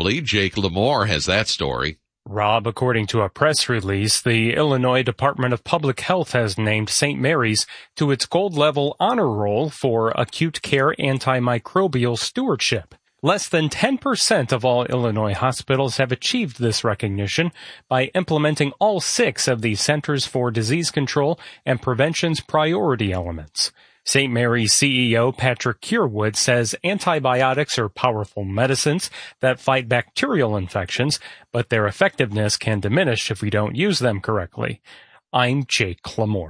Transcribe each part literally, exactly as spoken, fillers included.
respectively. Jake Lamore has that story. Rob, according to a press release, the Illinois Department of Public Health has named Saint Mary's to its gold-level honor roll for acute care antimicrobial stewardship. Less than ten percent of all Illinois hospitals have achieved this recognition by implementing all six of the Centers for Disease Control and Prevention's priority elements. Saint Mary's C E O Patrick Curewood says antibiotics are powerful medicines that fight bacterial infections, but their effectiveness can diminish if we don't use them correctly. I'm Jake Lamore.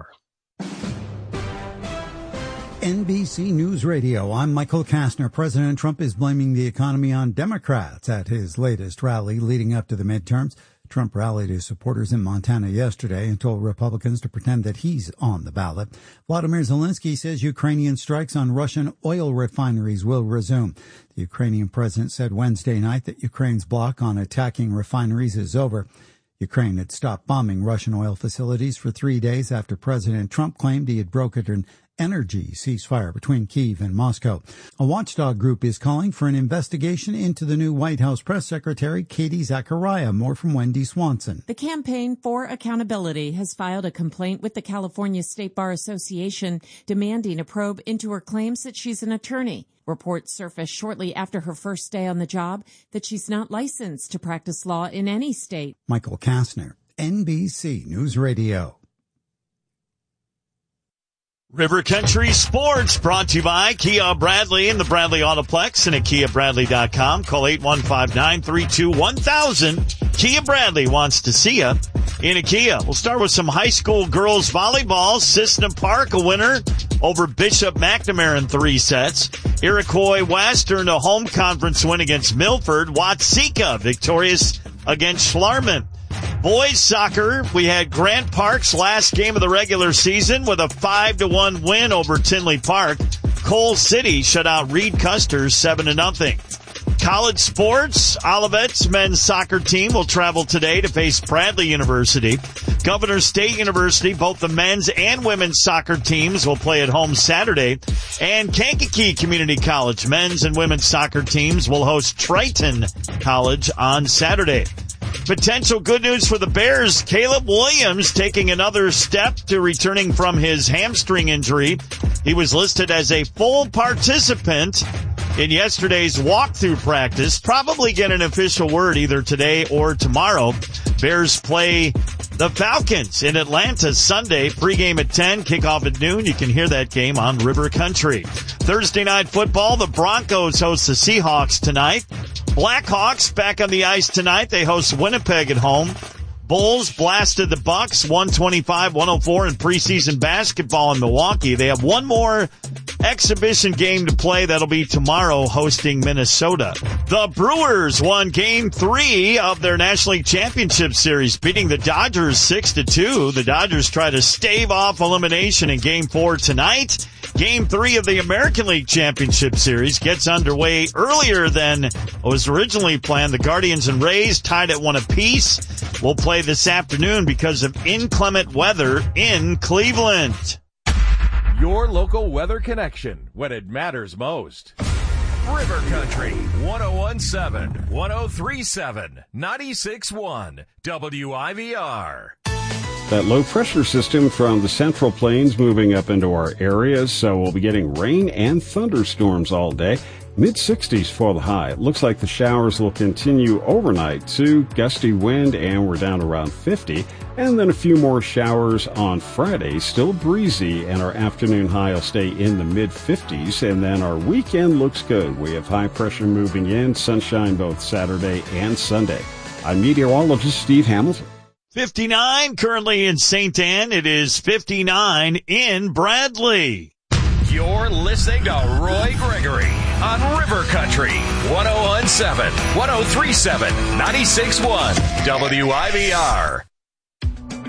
N B C News Radio, I'm Michael Kastner. President Trump is blaming the economy on Democrats at his latest rally leading up to the midterms. Trump rallied his supporters in Montana yesterday and told Republicans to pretend that he's on the ballot. Vladimir Zelensky says Ukrainian strikes on Russian oil refineries will resume. The Ukrainian president said Wednesday night that Ukraine's block on attacking refineries is over. Ukraine had stopped bombing Russian oil facilities for three days after President Trump claimed he had brokered an energy ceasefire between Kyiv and Moscow. A watchdog group is calling for an investigation into the new White House press secretary, Katie Zachariah. More from Wendy Swanson. The Campaign for Accountability has filed a complaint with the California State Bar Association demanding a probe into her claims that she's an attorney. Reports surfaced shortly after her first day on the job that she's not licensed to practice law in any state. Michael Kastner, N B C News Radio. River Country Sports brought to you by Kia Bradley and the Bradley Autoplex and at Kia Bradley dot com. Call eight one five, nine three two, one thousand. Kia Bradley wants to see you in a Kia. We'll start with some high school girls volleyball. Cissna Park, a winner over Bishop McNamara in three sets. Iroquois West earned a home conference win against Milford. Watseka victorious against Schlarman. Boys soccer, we had Grant Park's last game of the regular season with a five to one win over Tinley Park. Coal City shut out Reed Custer seven to nothing. College sports, Olivet's men's soccer team will travel today to face Bradley University. Governor State University, both the men's and women's soccer teams will play at home Saturday. And Kankakee Community College men's and women's soccer teams will host Triton College on Saturday. Potential good news for the Bears. Caleb Williams taking another step to returning from his hamstring injury. He was listed as a full participant in yesterday's walkthrough practice. Probably get an official word either today or tomorrow. Bears play the Falcons in Atlanta Sunday. Pregame at ten, kickoff at noon. You can hear that game on River Country. Thursday night football, the Broncos host the Seahawks tonight. Blackhawks back on the ice tonight. They host Winnipeg at home. Bulls blasted the Bucks one twenty-five one oh four in preseason basketball in Milwaukee. They have one more exhibition game to play. That'll be tomorrow hosting Minnesota. The Brewers won game three of their National League Championship Series, beating the Dodgers six to two. The Dodgers try to stave off elimination in game four tonight. Game three of the American League Championship Series gets underway earlier than was originally planned. The Guardians and Rays tied at one apiece. Will play this afternoon because of inclement weather in Cleveland. Your local weather connection when it matters most. River Country, one oh one point seven, one oh three point seven, ninety-six point one, W I V R. That low pressure system from the Central Plains moving up into our areas, so we'll be getting rain and thunderstorms all day. mid sixties for the high. It looks like the showers will continue overnight too. Gusty wind, and we're down around fifty. And then a few more showers on Friday. Still breezy, and our afternoon high will stay in the mid fifties. And then our weekend looks good. We have high pressure moving in, sunshine both Saturday and Sunday. I'm meteorologist Steve Hamilton. fifty-nine currently in Saint Anne. It is fifty-nine in Bradley. You're listening to Roy Gregory on River Country, one oh one point seven, one oh three point seven, ninety-six point one, W I V R.